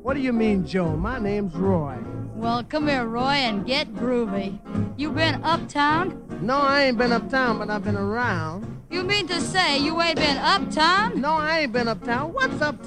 What do you mean, Joe? My name's Roy. Well, come here, Roy, and get groovy. You been uptown? No, I ain't been uptown, but I've been around. You mean to say you ain't been uptown? No, I ain't been uptown. What's uptown?